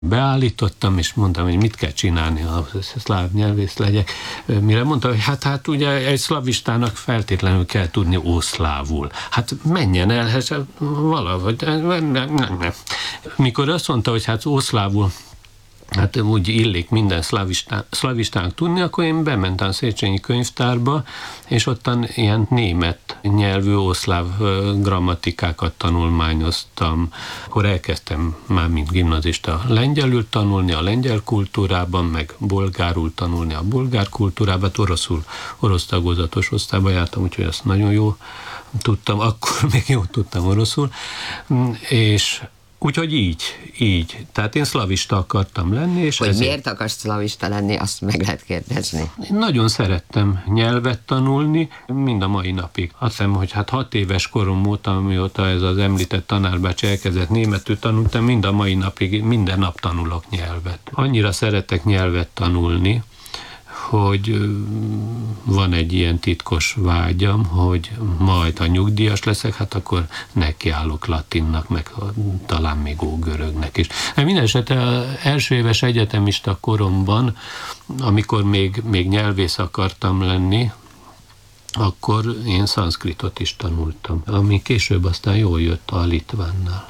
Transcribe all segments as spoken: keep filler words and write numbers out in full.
Beállítottam, és mondtam, hogy mit kell csinálni, ha szláv nyelvész legyek. Mire mondta, hogy hát, hát ugye egy szlavistának feltétlenül kell tudni ószlávul. Hát menjen el, hát valahogy. Nem, nem, nem. Mikor azt mondta, hogy hát ószlávul, hát úgy illik minden szlavistán, szlavistának tudni, akkor én bementem a Széchenyi könyvtárba, és ottan ilyen német nyelvű oszláv grammatikákat tanulmányoztam. Akkor elkezdtem már, mint gimnazista lengyelül tanulni a lengyel kultúrában, meg bolgárul tanulni a bolgár kultúrában, oroszul, orosz tagozatos osztályba jártam, úgyhogy azt nagyon jó tudtam, akkor még jól tudtam oroszul, és úgyhogy így, így. Tehát én szlavista akartam lenni. És hogy ezért... miért akarsz szlavista lenni, azt meg lehet kérdezni. Én nagyon szerettem nyelvet tanulni, mind a mai napig. Azt hiszem, hogy hát hat éves korom óta, amióta ez az említett tanárbácsi elkezdett németül tanultam, mind a mai napig, minden nap tanulok nyelvet. Annyira szeretek nyelvet tanulni, hogy van egy ilyen titkos vágyam, hogy majd, ha nyugdíjas leszek, hát akkor nekiállok latinnak, meg talán még ógörögnek is. Minden esetre az első éves egyetemista koromban, amikor még, még nyelvész akartam lenni, akkor én szanszkritot is tanultam, ami később aztán jól jött a litvánnal.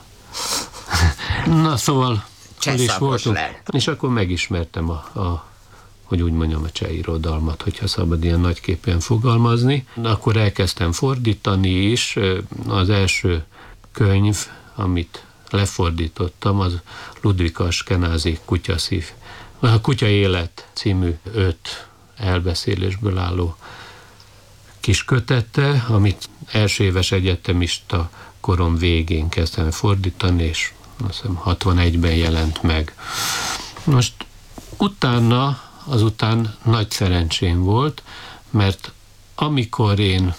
Na szóval, hol is voltunk, és akkor megismertem a, a hogy úgy mondjam, a cseh irodalmat, hogyha szabad ilyen nagyképpen fogalmazni. Akkor elkezdtem fordítani is. Az első könyv, amit lefordítottam, az Ludwig Askenázy Kutyaszív, a Kutya élet című öt elbeszélésből álló kis kötete, amit első éves egyetemista korom végén kezdtem fordítani, és azt hiszem hatvanegyben jelent meg. Most utána azután nagy szerencsém volt, mert amikor én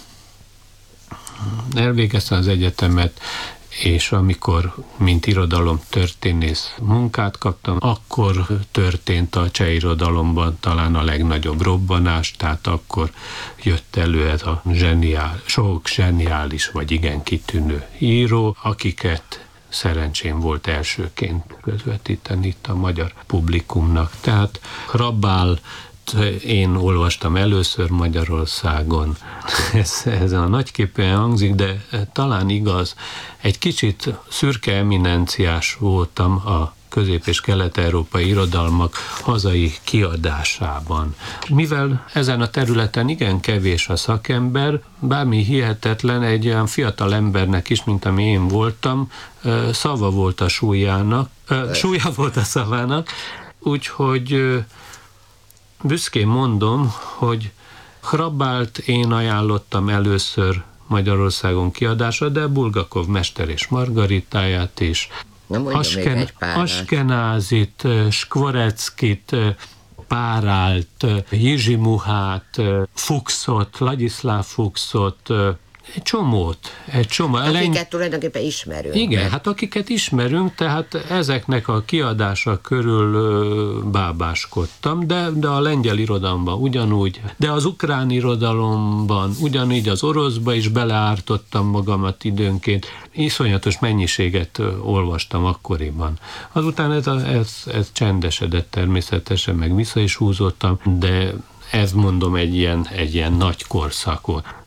elvégeztem az egyetemet, és amikor, mint irodalomtörténész munkát kaptam, akkor történt a cseh irodalomban talán a legnagyobb robbanás, tehát akkor jött elő ez a zseniál, sok zseniális vagy igen kitűnő író, akiket szerencsém volt elsőként közvetíteni itt a magyar publikumnak. Tehát Hrabált én olvastam először Magyarországon. Ez, ez a nagyképpen hangzik, de talán igaz. Egy kicsit szürke eminenciás voltam a közép- és kelet-európai irodalmak hazai kiadásában. Mivel ezen a területen igen kevés a szakember, bármi hihetetlen, egy olyan fiatal embernek is, mint ami én voltam, szava volt a súlyának, súlya volt a szavának, úgyhogy büszkén mondom, hogy Hrabált én ajánlottam először Magyarországon kiadásra, de Bulgakov Mester és Margaritáját is, Asken, Askenázit, Skvoreckit, Párált, Jizsimuhát, Fuchsot, Ladislav Fuchsot, egy csomót, egy csomó. Akiket Lengy... tulajdonképpen ismerünk. Igen, mert... hát akiket ismerünk, tehát ezeknek a kiadása körül bábáskodtam, de, de a lengyel irodalomban ugyanúgy, de az ukrán irodalomban ugyanígy, az oroszba is beleártottam magamat időnként. Iszonyatos mennyiséget olvastam akkoriban. Azután ez, a, ez, ez csendesedett természetesen, meg vissza is húzottam, de ez mondom egy ilyen, egy ilyen nagy korszak volt.